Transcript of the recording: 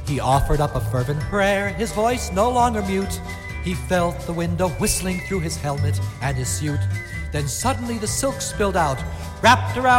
He offered up a fervent prayer, his voice no longer mute. He felt the window whistling through his helmet and his suit. Then suddenly the silk spilled out, wrapped around